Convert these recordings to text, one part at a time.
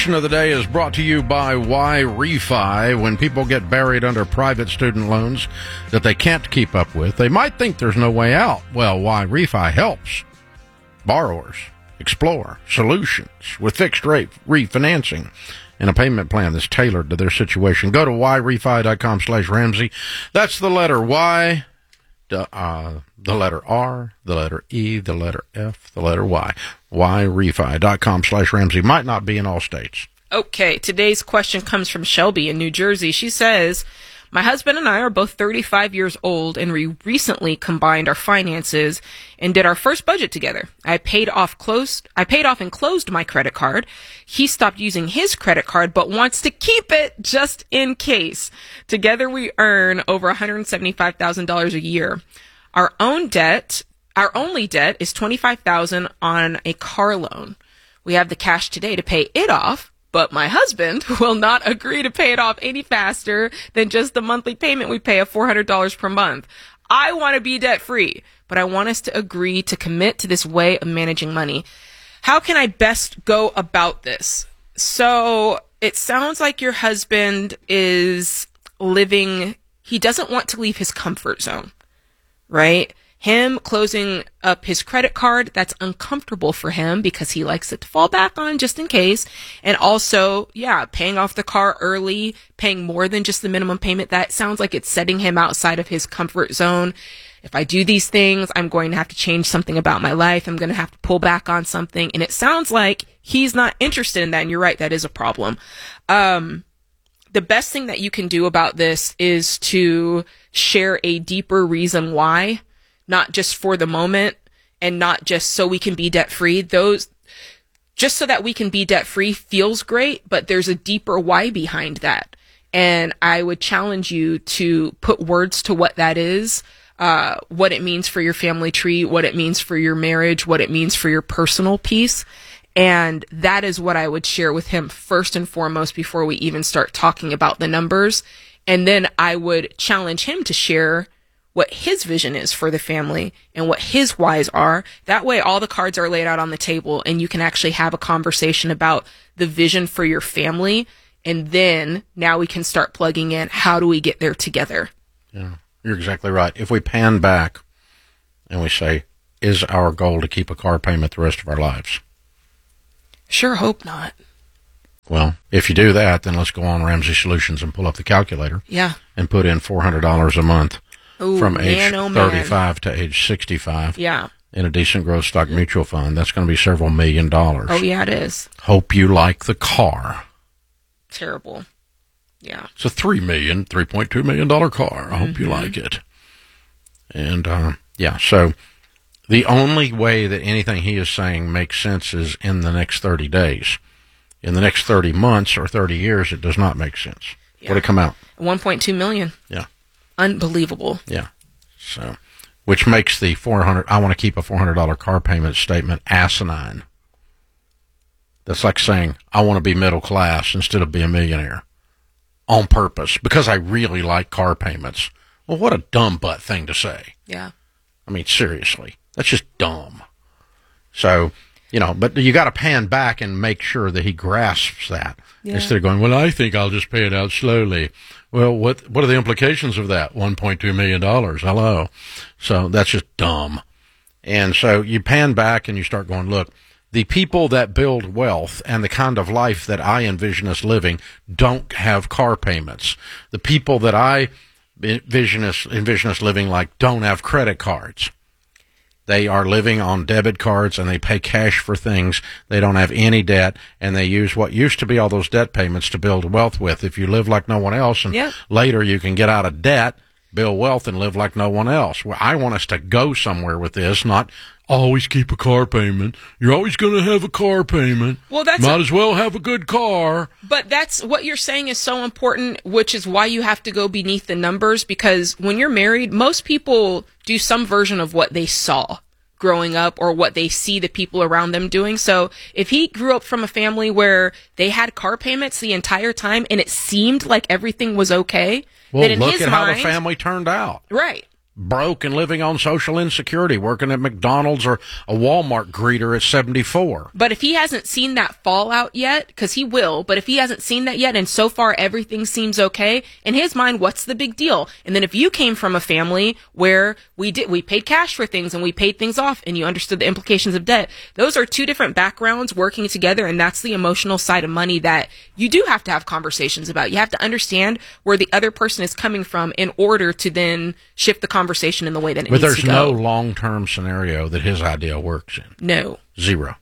Of the day is brought to you by YRefi. When people get buried under private student loans that they can't keep up with, they might think there's no way out. Well, YRefi helps borrowers explore solutions with fixed rate refinancing and a payment plan that's tailored to their situation. Go to YRefi.com/Ramsey. That's the letter Y, the letter R, the letter E, the letter F, the letter Y. YRefi.com/Ramsey. Might not be in all states. Okay, today's question comes from Shelby in New Jersey. She says, my husband and I are both 35 years old, and we recently combined our finances and did our first budget together. I paid off and closed my credit card. He stopped using his credit card, but wants to keep it just in case. Together we earn over $175,000 a year. Our only debt is $25,000 on a car loan. We have the cash today to pay it off, but my husband will not agree to pay it off any faster than just the monthly payment we pay of $400 per month. I want to be debt free, but I want us to agree to commit to this way of managing money. How can I best go about this? So it sounds like your husband is he doesn't want to leave his comfort zone, right? Him closing up his credit card, that's uncomfortable for him because he likes it to fall back on just in case. And also, paying off the car early, paying more than just the minimum payment, that sounds like it's setting him outside of his comfort zone. If I do these things, I'm going to have to change something about my life. I'm going to have to pull back on something. And it sounds like he's not interested in that. And you're right, that is a problem. The best thing that you can do about this is to share a deeper reason why. Not just for the moment and not just so we can be debt free. Just so that we can be debt free feels great, but there's a deeper why behind that. And I would challenge you to put words to what that is, what it means for your family tree, what it means for your marriage, what it means for your personal peace. And that is what I would share with him first and foremost before we even start talking about the numbers. And then I would challenge him to share what his vision is for the family and what his whys are. That way all the cards are laid out on the table and you can actually have a conversation about the vision for your family. And then now we can start plugging in, how do we get there together? Yeah, you're exactly right. If we pan back and we say, is our goal to keep a car payment the rest of our lives? Sure hope not. Well, if you do that, then let's go on Ramsey Solutions and pull up the calculator. Yeah. And put in $400 a month. Ooh, from age man, 35 to age 65 in a decent growth stock mutual fund. That's going to be several $1 million. Oh, yeah, it is. Hope you like the car. Terrible. Yeah. It's a $3.2 million car. I hope you like it. And, so the only way that anything he is saying makes sense is in the next 30 days. In the next 30 months or 30 years, it does not make sense. Yeah. What did it come out? $1.2 million. Yeah. Unbelievable. Yeah. So, which makes the I want to keep a $400 car payment statement asinine. That's like saying, I want to be middle class instead of be a millionaire on purpose because I really like car payments. Well, what a dumb butt thing to say. Yeah. I mean, seriously, that's just dumb. So, but you got to pan back and make sure that he grasps that instead of going, well, I think I'll just pay it out slowly. Well, what are the implications of that? $1.2 million. Hello. So that's just dumb. And so you pan back and you start going, look, the people that build wealth and the kind of life that I envision us living don't have car payments. The people that I envision us living like don't have credit cards. They are living on debit cards and they pay cash for things. They don't have any debt and they use what used to be all those debt payments to build wealth with. If you live like no one else and later you can get out of debt, build wealth and live like no one else. Well, I want us to go somewhere with this, not always keep a car payment. You're always going to have a car payment. Well, might as well have a good car. But that's what you're saying is so important, which is why you have to go beneath the numbers, because when you're married, most people do some version of what they saw growing up or what they see the people around them doing. So if he grew up from a family where they had car payments the entire time and it seemed like everything was okay, well, then in look his at mind, how the family turned out. Right. broke and living on social insecurity, working at McDonald's or a Walmart greeter at 74. But if he hasn't seen that fallout yet, because he will, but if he hasn't seen that yet and so far everything seems okay, in his mind, what's the big deal? And then if you came from a family where we paid cash for things and we paid things off and you understood the implications of debt, those are two different backgrounds working together, and that's the emotional side of money that you do have to have conversations about. You have to understand where the other person is coming from in order to then shift the conversation in the way that it but needs to go. But there's no long-term scenario that his idea works in. No. Zero.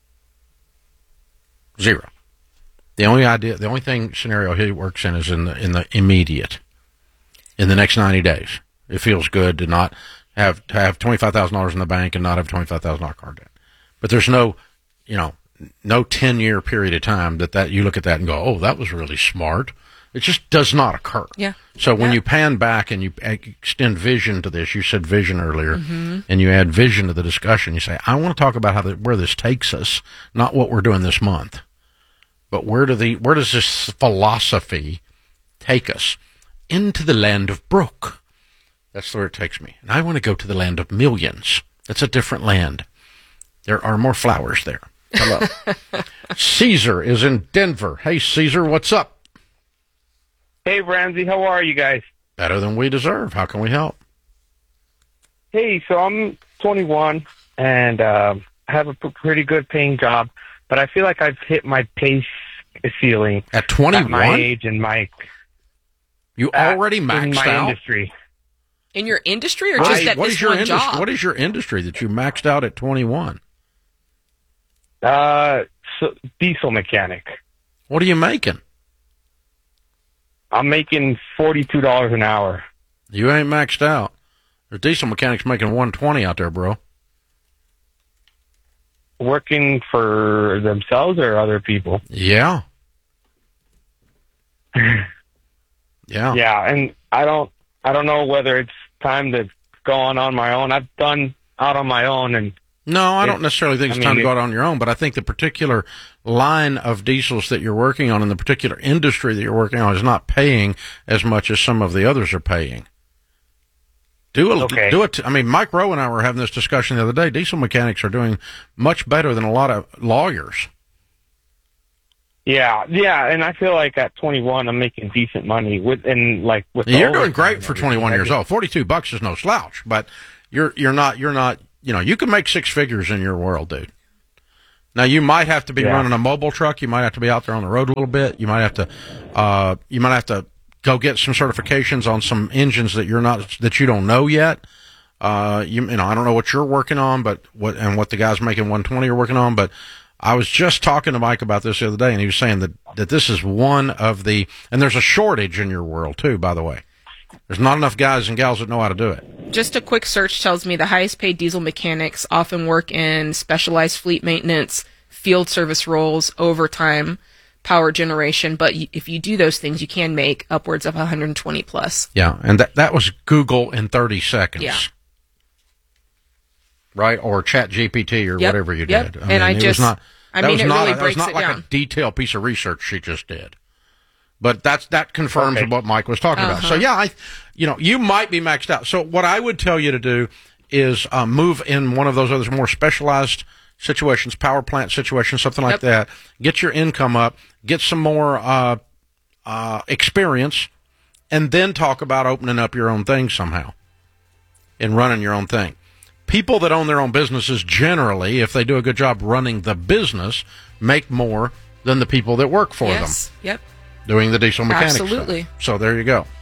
The only scenario he works in is in the immediate, in the next 90 days. It feels good to not have $25,000 in the bank and not have $25,000 card debt. But there's no 10-year period of time that you look at that and go, oh, that was really smart. It just does not occur. Yeah. So when you pan back and you extend vision to this, you said vision earlier, and you add vision to the discussion, you say, I want to talk about where this takes us, not what we're doing this month, but where does this philosophy take us? Into the land of broke. That's where it takes me. And I want to go to the land of millions. That's a different land. There are more flowers there. Hello. Caesar is in Denver. Hey, Caesar, what's up? Hey, Ramsey, how are you guys? Better than we deserve. How can we help? Hey, so I'm 21 and I have a pretty good paying job, but I feel like I've hit my pay ceiling. At 21? At my age and my... You already maxed in my out? Industry. In your industry or just at this one job? What is your industry that you maxed out at 21? Diesel mechanic. What are you making? I'm making $42 an hour. You ain't maxed out. There's diesel mechanics making $120 out there, bro. Working for themselves or other people? Yeah. Yeah. Yeah, and I don't know whether it's time to go on my own. I've done out on my own, and no, I don't necessarily think it's time to go out on your own, but I think the particular line of diesels that you're working on in the particular industry that you're working on is not paying as much as some of the others are paying. Do it. I mean, Mike Rowe and I were having this discussion the other day. Diesel mechanics are doing much better than a lot of lawyers. Yeah, and I feel like at 21 I'm making decent money with. You're doing great for 21 years old. $42 is no slouch, but you're not. You can make six figures in your world, dude. Now you might have to be running a mobile truck. You might have to be out there on the road a little bit. You might have to go get some certifications on some engines that you don't know yet. I don't know what you're working on, but what the guys making 120 are working on, but I was just talking to Mike about this the other day, and he was saying that this is one of the, and there's a shortage in your world too, by the way. There's not enough guys and gals that know how to do it. Just a quick search tells me the highest paid diesel mechanics often work in specialized fleet maintenance, field service roles, overtime, power generation. But if you do those things, you can make upwards of 120 plus. Yeah, and that was Google in 30 seconds. Yeah. Right, or Chat GPT or whatever you did. And it really breaks it not like down. a detailed piece of research she just did. But that confirms what Mike was talking about. So you might be maxed out. So what I would tell you to do is move in one of those other more specialized situations, power plant situations, something like that. Get your income up, get some more experience, and then talk about opening up your own thing somehow and running your own thing. People that own their own businesses generally, if they do a good job running the business, make more than the people that work for them. Yep. Doing the diesel mechanics. Absolutely. Stuff. So there you go.